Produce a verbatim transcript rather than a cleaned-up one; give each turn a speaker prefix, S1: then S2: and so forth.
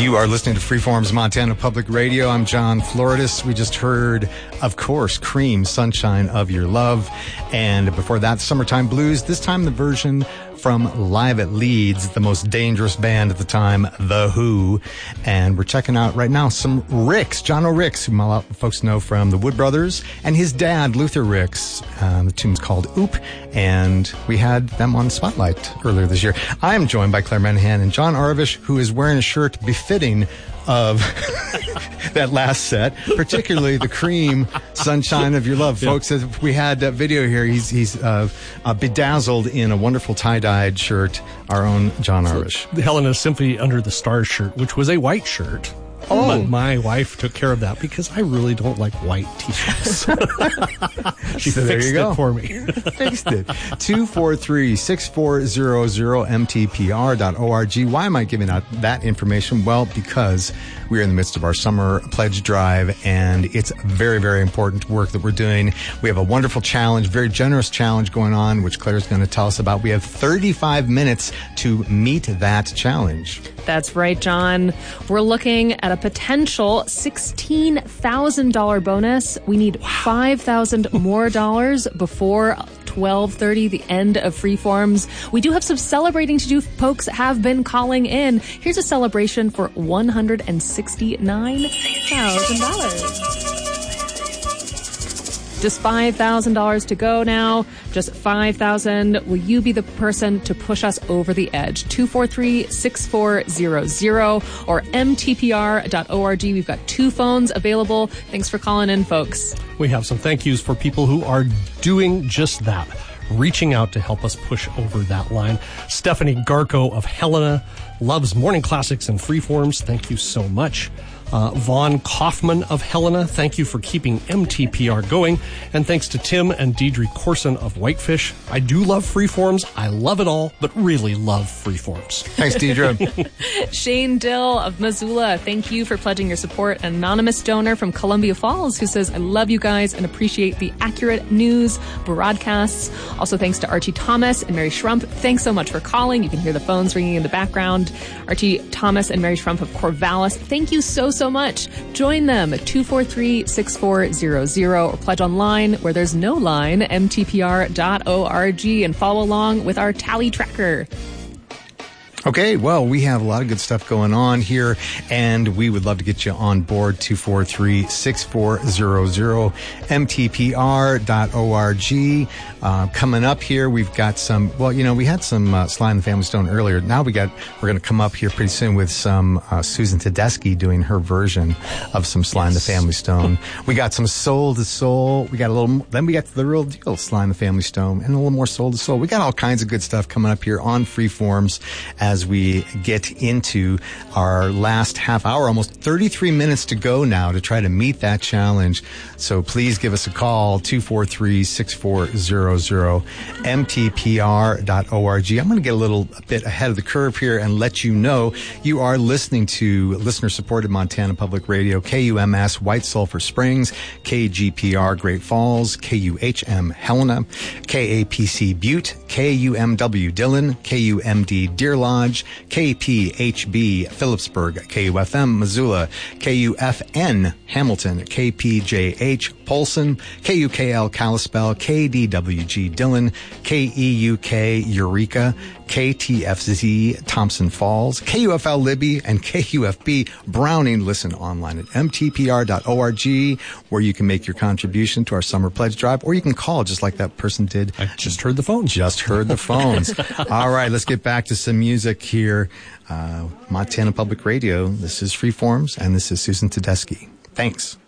S1: You are listening to Freeform's Montana Public Radio. I'm John Floridis. We just heard, of course, Cream, Sunshine of Your Love. And before that, Summertime Blues. This time the version from Live at Leeds, the most dangerous band at the time, The Who. And we're checking out right now some Ricks, John O'Ricks, who a lot of folks know from the Wood Brothers, and his dad, Luther Ricks. Um, the tune's called Oop, and we had them on Spotlight earlier this year. I am joined by Claire Menahan and John Arvish, who is wearing a shirt befitting of that last set, particularly the Cream, Sunshine of Your Love. Yeah. Folks, if we had that video here, he's he's uh, uh, bedazzled in a wonderful tie-dyed shirt, our own John Arvish.
S2: So, Helena's Symphony Under the Stars shirt, which was a white shirt. Oh, my, my wife took care of that because I really don't like white t-shirts. She
S1: so
S2: fixed
S1: there you go.
S2: it for me.
S1: Fixed it. two four three, six four zero zero m t p r dot org. Why am I giving out that information? Well, because we're in the midst of our summer pledge drive, and it's very, very important work that we're doing. We have a wonderful challenge, very generous challenge going on, which Claire's going to tell us about. We have thirty-five minutes to meet that challenge.
S3: That's right, John. We're looking at a potential sixteen thousand dollars bonus. We need five thousand dollars more dollars before twelve thirty, the end of Freeforms. We do have some celebrating to do. Folks have been calling in. Here's a celebration for one hundred sixty-nine thousand dollars. Just five thousand dollars to go now. Just five thousand dollars. Will you be the person to push us over the edge? two four three, six four zero zero or m t p r dot org. We've got two phones available. Thanks for calling in, folks.
S2: We have some thank yous for people who are doing just that, reaching out to help us push over that line. Stephanie Garko of Helena loves morning classics and Freeforms. Thank you so much. Uh, Vaughn Kaufman of Helena, thank you for keeping M T P R going. And thanks to Tim and Deidre Corson of Whitefish. I do love Freeforms. I love it all, but really love Freeforms.
S1: Thanks, Deidre.
S3: Shane Dill of Missoula, thank you for pledging your support. An anonymous donor from Columbia Falls who says, I love you guys and appreciate the accurate news broadcasts. Also, thanks to Archie Thomas and Mary Schrump. Thanks so much for calling. You can hear the phones ringing in the background. Archie Thomas and Mary Schrump of Corvallis, thank you so, so much. Join them at two four three, six four zero zero or pledge online where there's no line, m t p r dot org, and follow along with our tally tracker.
S1: Okay, well, we have a lot of good stuff going on here, and we would love to get you on board. two four three, six four zero zero, m t p r dot org. Uh, coming up here, we've got some, well, you know, we had some uh, Sly and the Family Stone earlier. Now we got, we're going to come up here pretty soon with some uh, Susan Tedeschi doing her version of some Sly and the Family Stone. We got some Soul to Soul. We got a little, then we got the real deal Sly and the Family Stone, and a little more Soul to Soul. We got all kinds of good stuff coming up here on Freeforms as we get into our last half hour, almost thirty-three minutes to go now to try to meet that challenge. So please give us a call, two four three, six four zero zero, m t p r dot org. I'm going to get a little a bit ahead of the curve here and let you know you are listening to listener-supported Montana Public Radio, K U M S White Sulphur Springs, K G P R Great Falls, K U H M Helena, K A P C Butte, K U M W Dillon, K U M D Deer Lodge, K P H B Phillipsburg, K U F M Missoula, K U F N Hamilton, K P J H Polson, K U K L Kalispell, K D W G Dillon, K E U K Eureka, K T F Z Thompson Falls, K U F L Libby, and K U F B Browning. Listen online at m t p r dot org, where you can make your contribution to our summer pledge drive, or you can call just like that person did.
S2: I just heard the phones.
S1: Just heard the phones. All right, let's get back to some music here. Uh, Montana Public Radio. This is Freeforms, and this is Susan Tedeschi. Thanks.